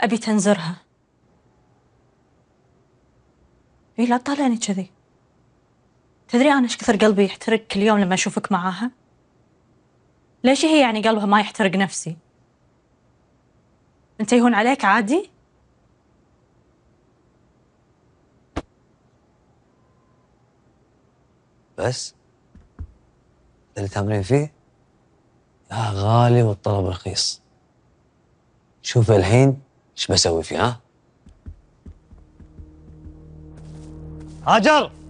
أبي تنزرها. إيه لا تطالعني كذي. تدري أنا إيش كثر قلبي يحترق كل يوم لما أشوفك معاها؟ ليش هي يعني قلبها ما يحترق نفسي؟ أنت يهون عليك عادي؟ بس ده اللي تامرين فيه؟ يا غالي والطلب رخيص. شوف الحين ايش بسوي فيه. ها هاجر،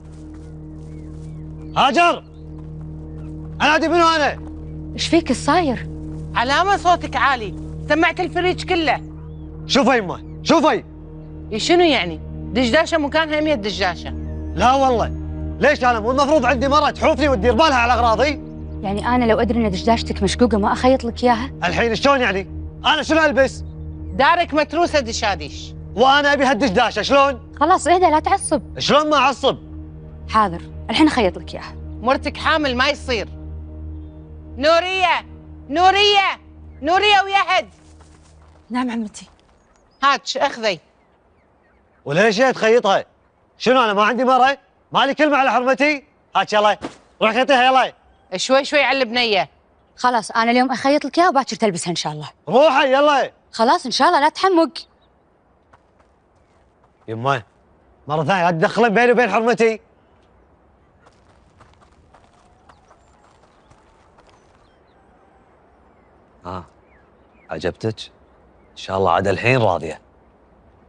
هاجر، انادي منو انا؟ ايش فيك الصاير؟ علامة صوتك عالي، سمعت الفريج كله. شوفي يمه، شوفي. شنو يعني؟ دشداشة مكانها 100 دشداشة. لا والله، ليش انا مو المفروض عندي مرة تحوفني وتدير بالها على اغراضي؟ يعني انا لو ادري ان دشداشتك مشقوقه ما اخيط لك اياها؟ الحين شلون يعني؟ انا شنو البس؟ دارك متروسة دشاديش. وانا ابي هالدشداشة شلون؟ خلاص اهدى لا تعصب. شلون ما اعصب؟ حاضر الحين اخيط لك اياها. مرتك حامل ما يصير. نورية، نورية، نورية ويهد. نعم عمتي. هاتش اخذي. وليش جاي تخيطها؟ شنو انا ما عندي مرة؟ مالي كلمة على حرمتي؟ هات يلا روح خيطيها يلا. شوي شوي على البنية. خلاص انا اليوم اخيط لك اياها وباكر تلبسها ان شاء الله. روحي يلا. خلاص ان شاء الله لا تحمق. يمه مرة ثانية لا تدخلين بيني وبين حرمتي. عجبتك؟ ان شاء الله عاد الحين راضية.